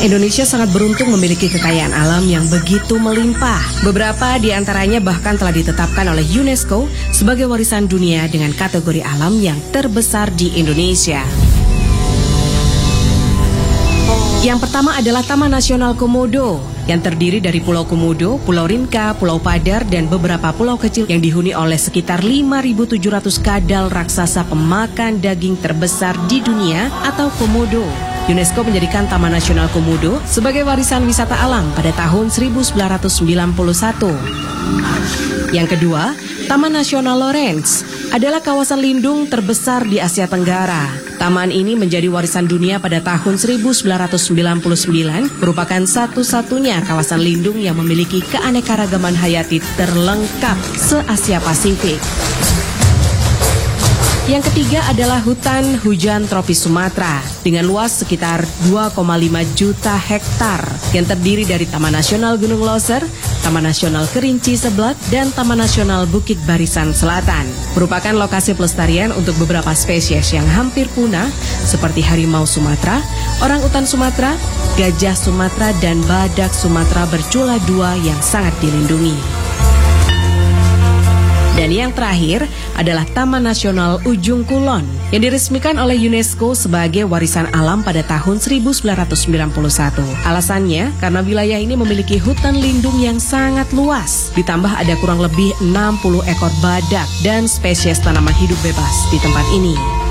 Indonesia sangat beruntung memiliki kekayaan alam yang begitu melimpah. Beberapa di antaranya bahkan telah ditetapkan oleh UNESCO sebagai warisan dunia dengan kategori alam yang terbesar di Indonesia. Yang pertama adalah Taman Nasional Komodo yang terdiri dari Pulau Komodo, Pulau Rinca, Pulau Padar, dan beberapa pulau kecil yang dihuni oleh sekitar 5.700 kadal raksasa pemakan daging terbesar di dunia atau komodo. UNESCO menjadikan Taman Nasional Komodo sebagai warisan wisata alam pada tahun 1991. Yang kedua, Taman Nasional Lorentz adalah kawasan lindung terbesar di Asia Tenggara. Taman ini menjadi warisan dunia pada tahun 1999, merupakan satu-satunya kawasan lindung yang memiliki keanekaragaman hayati terlengkap se-Asia Pasifik. Yang ketiga adalah hutan hujan tropis Sumatera dengan luas sekitar 2,5 juta hektar yang terdiri dari Taman Nasional Gunung Loser, Taman Nasional Kerinci Seblat, dan Taman Nasional Bukit Barisan Selatan. Merupakan lokasi pelestarian untuk beberapa spesies yang hampir punah seperti harimau Sumatera, orangutan Sumatera, gajah Sumatera, dan badak Sumatera bercula dua yang sangat dilindungi. Dan yang terakhir adalah Taman Nasional Ujung Kulon yang diresmikan oleh UNESCO sebagai warisan alam pada tahun 1991. Alasannya karena wilayah ini memiliki hutan lindung yang sangat luas, ditambah ada kurang lebih 60 ekor badak dan spesies tanaman hidup bebas di tempat ini.